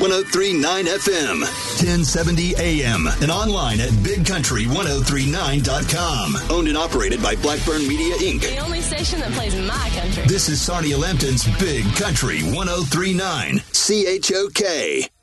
1039 FM, 1070 AM, and online at bigcountry1039.com. Owned and operated by Blackburn Media, Inc. The only station that plays my country. This is Sarnia Lambton's Big Country 1039, CHOK.